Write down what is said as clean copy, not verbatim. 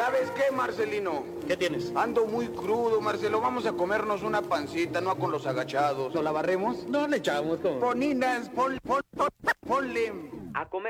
¿Sabes qué, Marcelino? ¿Qué tienes? Ando muy crudo, Marcelo. Vamos a comernos una pancita, no con los agachados. ¿O la barremos? No le echamos todo. Poninas, ponle. A comer.